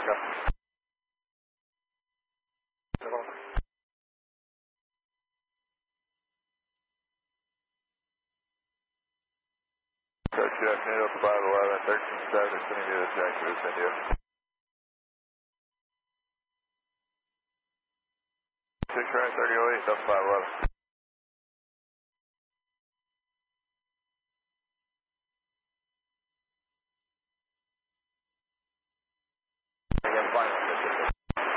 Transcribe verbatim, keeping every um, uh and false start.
Echo. Good afternoon, Delta five eleven, thirteen seven, sending you the Jack Boost, India. six right, thirty oh eight, Delta five eleven.